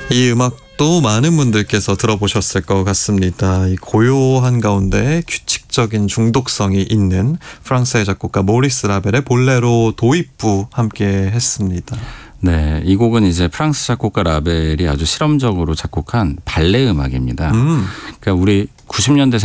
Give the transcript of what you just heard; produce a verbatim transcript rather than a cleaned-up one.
이 음악도 많은 분들께서 들어보셨을 것 같습니다. 이 고요한 가운데 규칙적인 중독성이 있는 프랑스의 작곡가 모리스 라벨의 볼레로 도입부 함께 했습니다. 네, 이 곡은 이제 프랑스 작곡가 라벨이 아주 실험적으로 작곡한 발레 음악입니다. 음. 그러니까 우리 구십 년대